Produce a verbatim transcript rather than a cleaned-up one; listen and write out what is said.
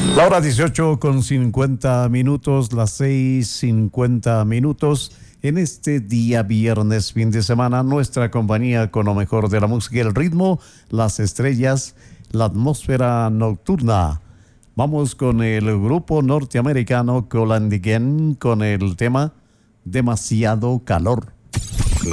La hora dieciocho con cincuenta minutos, las seis cincuenta minutos. En este día viernes, fin de semana, nuestra compañía con lo mejor de la música y el ritmo, las estrellas, la atmósfera nocturna. Vamos con el grupo norteamericano Cool and the Gang con el tema Demasiado Calor.